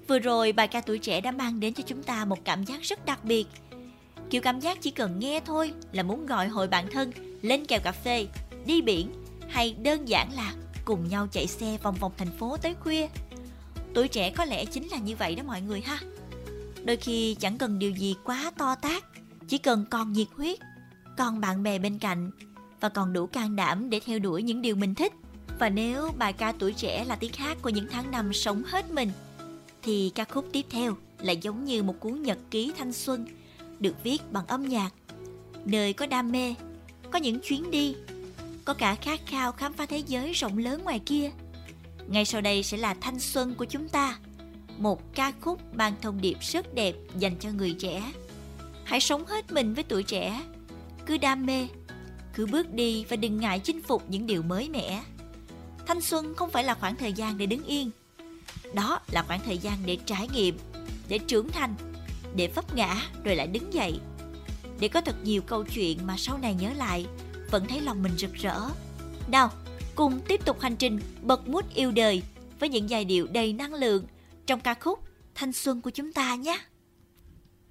Vừa rồi bài ca Tuổi Trẻ đã mang đến cho chúng ta một cảm giác rất đặc biệt. Kiểu cảm giác chỉ cần nghe thôi là muốn gọi hội bạn thân lên kèo cà phê, đi biển hay đơn giản là cùng nhau chạy xe vòng vòng thành phố tới khuya. Tuổi trẻ có lẽ chính là như vậy đó mọi người ha. Đôi khi chẳng cần điều gì quá to tát, chỉ cần còn nhiệt huyết, còn bạn bè bên cạnh và còn đủ can đảm để theo đuổi những điều mình thích. Và nếu bài ca Tuổi Trẻ là tiếng hát của những tháng năm sống hết mình, thì ca khúc tiếp theo lại giống như một cuốn nhật ký thanh xuân được viết bằng âm nhạc, nơi có đam mê, có những chuyến đi, có cả khát khao khám phá thế giới rộng lớn ngoài kia. Ngay sau đây sẽ là Thanh Xuân của chúng ta, một ca khúc mang thông điệp rất đẹp dành cho người trẻ. Hãy sống hết mình với tuổi trẻ, cứ đam mê, cứ bước đi và đừng ngại chinh phục những điều mới mẻ. Thanh xuân không phải là khoảng thời gian để đứng yên, đó là khoảng thời gian để trải nghiệm, để trưởng thành, để vấp ngã rồi lại đứng dậy, để có thật nhiều câu chuyện mà sau này nhớ lại vẫn thấy lòng mình rực rỡ. Nào, cùng tiếp tục hành trình bật mút yêu đời với những giai điệu đầy năng lượng trong ca khúc Thanh Xuân của chúng ta nhé.